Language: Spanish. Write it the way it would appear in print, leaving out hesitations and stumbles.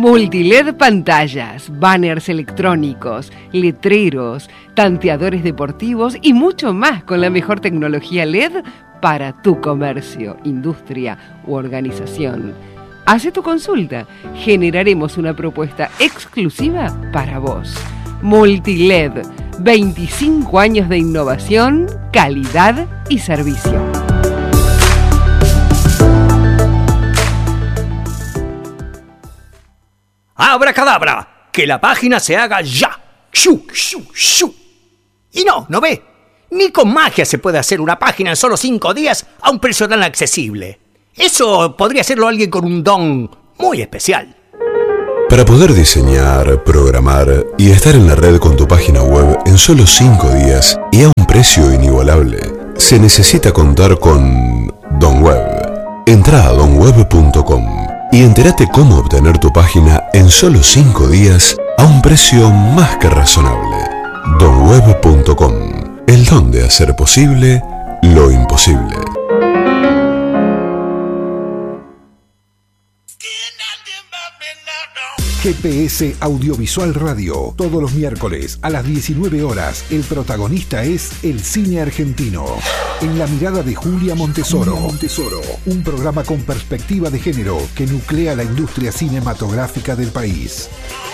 Multiled pantallas, banners electrónicos, letreros, tanteadores deportivos y mucho más con la mejor tecnología LED para tu comercio, industria u organización. Hace tu consulta. Generaremos una propuesta exclusiva para vos. Multiled, 25 años de innovación, calidad y servicio. ¡Abracadabra! ¡Que la página se haga ya! ¡Shu, shu, shu! Y no ve. Ni con magia se puede hacer una página en solo 5 días a un precio tan accesible. Eso podría hacerlo alguien con un don muy especial. Para poder diseñar, programar y estar en la red con tu página web en solo 5 días y a un precio inigualable, se necesita contar con DonWeb. Entrá a donweb.com y entérate cómo obtener tu página en solo 5 días a un precio más que razonable. donweb.com, el don de hacer posible lo imposible. GPS Audiovisual Radio. Todos los miércoles a las 19 horas, el protagonista es el cine argentino. En la mirada de Julia Montesoro. Un programa con perspectiva de género que nuclea la industria cinematográfica del país.